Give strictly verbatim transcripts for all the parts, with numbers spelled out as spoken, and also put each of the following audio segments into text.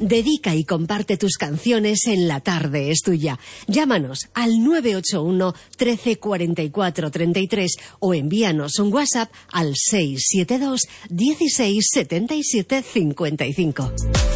Dedica y comparte tus canciones en La Tarde es Tuya. Llámanos al nueve ocho uno, trece, cuarenta y cuatro, treinta y tres o envíanos un WhatsApp al seis siete dos, dieciséis, setenta y siete, cincuenta y cinco.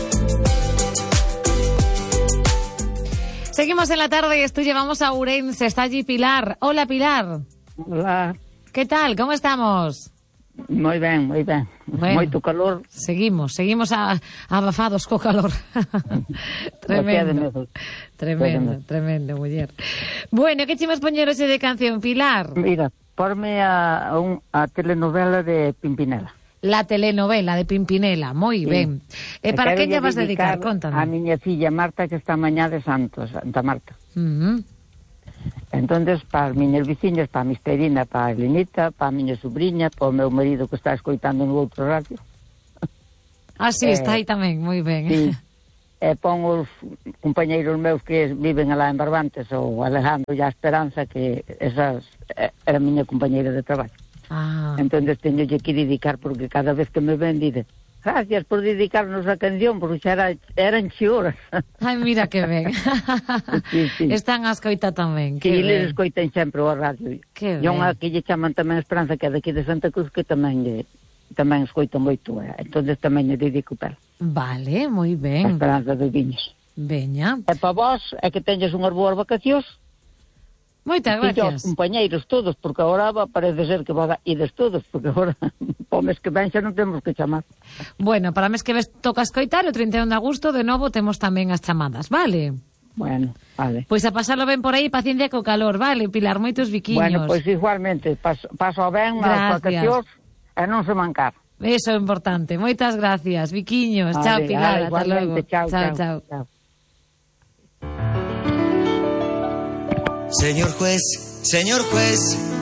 Seguimos en La Tarde es Tuya, vamos a Ourense, está allí Pilar. Hola, Pilar. Hola. ¿Qué tal? ¿Cómo estamos? Moi ben, moi ben. Bueno, moito calor. Seguimos, seguimos a, abafados co calor. Tremendo. Tremendo, tremendo, muller. Bueno, que chimas poñer hoxe de canción, Pilar? Mira, porme a, a, un, a telenovela de Pimpinela. La telenovela de Pimpinela, moi sí. Ben. E para que lle vas dedicar? Contanos. A miña filla Marta, que está mañá de Santos, Santa Marta. Uh -huh. Entonces, para as miñas veciñas, para a Misterina, para a Elenita, para a miña sobrinha, para o meu marido que está escoitando no outro radio. Ah, sí, eh, está aí tamén, moi ben. Sí. E pon os compañeiros meus que viven alá en Barbantes, o Alejandro e a Esperanza, que esas era a miña compañeira de traballo. Ah. Entonces teño que dedicar, porque cada vez que me ven, dice, gracias por dedicarnos a canción, porque xa era, eran xe horas. Ai, mira que ben. Sí, sí. Están a escoita tamén. Que eles escoitan sempre o radio. Que e unha que lle chaman tamén Esperanza, que é daqui de Santa Cruz, que tamén lle, tamén escoitan moito. Eh? Entonces tamén lle dedico para. Vale, moi ben. A Esperanza de Viñas. Veña. E para vos, é que teñes unhas boas vacacións. Moitas gracias. E os compañeiros todos, porque agora parece ser que va ides todos, porque agora o mes que ven xa non temos que chamar. Bueno, para mes que ves toca escoitar, o trinta e un de agosto de novo temos tamén as chamadas, vale? Bueno, vale. Pois a pasarlo ben por aí, paciencia co calor, vale, Pilar, moitos biquiños. Bueno, pois igualmente, paso, paso ben nas vacacións e non se mancar. Eso é importante, moitas gracias, biquiños. Vale, chao, Pilar, ata logo. Chao, chao, chao. chao. chao. Señor juez, señor juez,